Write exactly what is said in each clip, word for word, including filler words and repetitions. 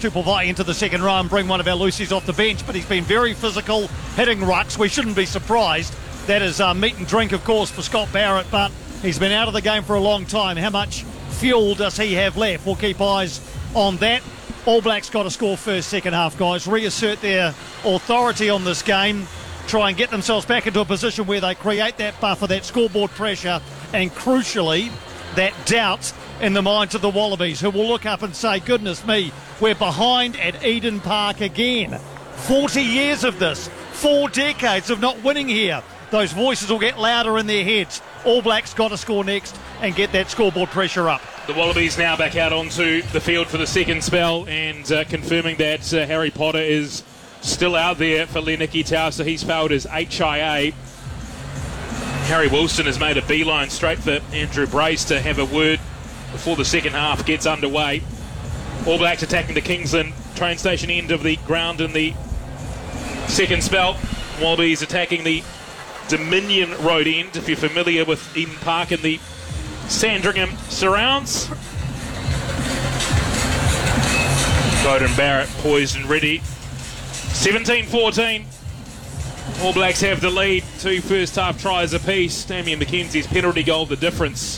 Tupuvai into the second row and bring one of our Lucy's off the bench, but he's been very physical, hitting rucks. We shouldn't be surprised. That is uh, meat and drink, of course, for Scott Barrett, but he's been out of the game for a long time. How much fuel does he have left? We'll keep eyes on that. All Blacks got to score first, second half, guys. Reassert their authority on this game. Try and get themselves back into a position where they create that buffer, that scoreboard pressure, and crucially, that doubt in the minds of the Wallabies, who will look up and say, goodness me, we're behind at Eden Park again. forty years of this, four decades of not winning here. Those voices will get louder in their heads. All Blacks got to score next and get that scoreboard pressure up. The Wallabies now back out onto the field for the second spell, and uh, confirming that uh, Harry Potter is still out there for Leniki Tau, so he's failed his H I A. Harry Wilson has made a beeline straight for Andrew Brace to have a word before the second half gets underway. All Blacks attacking the Kingsland train station end of the ground in the second spell. Wallabies attacking the Dominion Road end, if you're familiar with Eden Park and the Sandringham surrounds. Beauden Barrett poised and ready. seventeen fourteen. All Blacks have the lead. Two first half tries apiece. Damian McKenzie's penalty goal, the difference.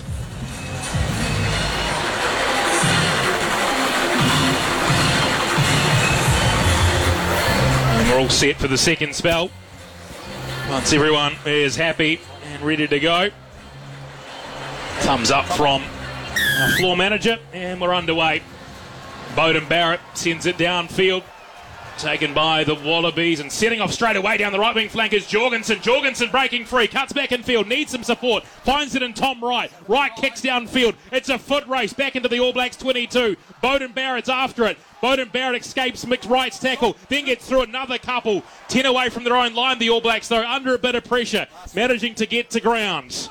And we're all set for the second spell. Once everyone is happy and ready to go. Thumbs up from our floor manager, and we're underway. Beauden Barrett sends it downfield, taken by the Wallabies, and setting off straight away down the right wing flank is Jorgensen. Jorgensen breaking free, cuts back in field, needs some support, finds it in Tom Wright. Wright kicks downfield. It's a foot race back into the All Blacks twenty-two. Beauden Barrett's after it. Beauden Barrett escapes Mick Wright's tackle, then gets through another couple. ten away from their own line, the All Blacks, though, under a bit of pressure, managing to get to ground.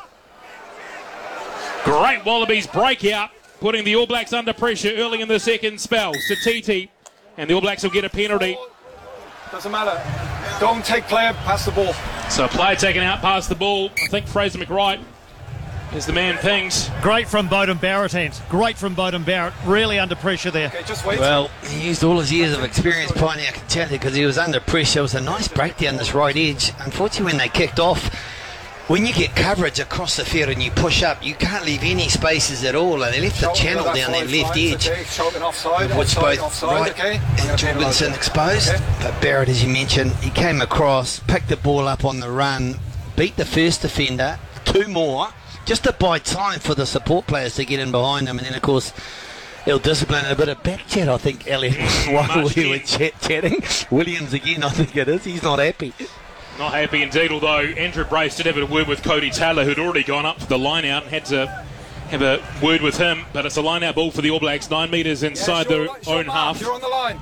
Great Wallabies breakout, putting the All Blacks under pressure early in the second spell. Satiti, and the All Blacks will get a penalty. Doesn't matter. Don't take play, pass the ball. So a player taken out, past the ball. I think Fraser McWright is the man pings. Great from Beauden Barrett, Ant. Great from Beauden Barrett. Really under pressure there. Okay, just wait. Well, he used all his years of experience, Piney, I can tell you, because he was under pressure. It was a nice break down this right edge. Unfortunately, when they kicked off, when you get coverage across the field and you push up, you can't leave any spaces at all. And they left the channel down that left edge, which both Wright and Jorgensen exposed. But Barrett, as you mentioned, he came across, picked the ball up on the run, beat the first defender, two more, just to buy time for the support players to get in behind him. And then, of course, ill discipline and a bit of back chat, I think, Elliot, while we were chat chatting. Williams again, I think it is. He's not happy. Not happy indeed, although Andrew Brace did have a word with Cody Taylor, who'd already gone up for the line-out and had to have a word with him. But it's a line-out ball for the All Blacks, nine metres inside yeah, sure, their own half. You're on the line.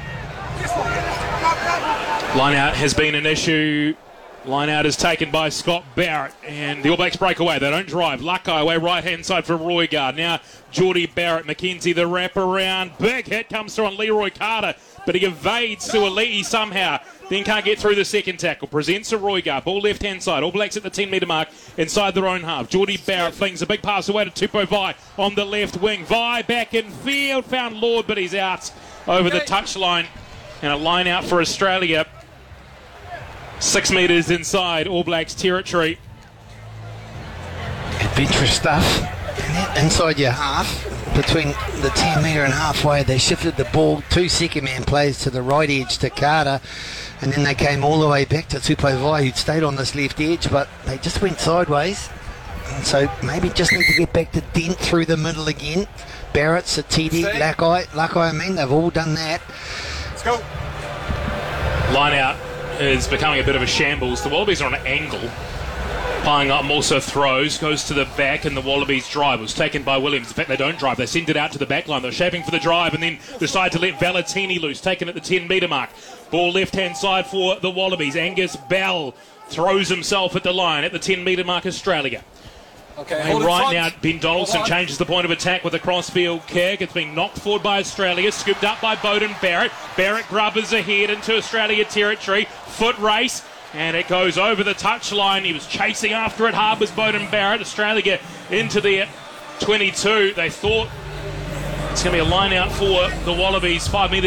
Line-out has been an issue. Line-out is taken by Scott Barrett, and the All Blacks break away. They don't drive. Luckeye away right-hand side for Roygard. Now Geordie Barrett, McKenzie, the wrap-around. Big hit comes through on Leroy Carter, but he evades Suoli'i somehow. Then can't get through the second tackle. Presents to Roygard. Ball left-hand side. All Blacks at the ten metre mark inside their own half. Geordie Barrett flings a big pass away to Tupuvai on the left wing. Vai back in field. Found Lord, but he's out over the touchline. And a line out for Australia. Six metres inside All Blacks territory. Adventurous stuff. Inside your half, between the ten metre and halfway, they shifted the ball. Two second man plays to the right edge to Carter, and then they came all the way back to Tupuvai, who'd stayed on this left edge, but they just went sideways. And so maybe just need to get back to Dent through the middle again. Barrett, Satiti, Luckeye, Luckeye, I mean, they've all done that. Let's go. Line out is becoming a bit of a shambles. The Wallabies are on an angle. Plying up Morsa throws, goes to the back, and the Wallabies drive. It was taken by Williams. In fact, they don't drive. They send it out to the back line. They're shaping for the drive and then decide to let Valentini loose, taken at the ten metre mark. Ball left-hand side for the Wallabies. Angus Bell throws himself at the line at the ten metre mark, Australia. Okay, and right now, Ben Donaldson changes the point of attack with a crossfield kick. It's been knocked forward by Australia, scooped up by Beauden Barrett. Barrett grubbers ahead into Australia territory. Foot race. And it goes over the touchline. He was chasing after it hard was Beauden Barrett. Australia get into the twenty-two. They thought it's going to be a line out for the Wallabies. Five metres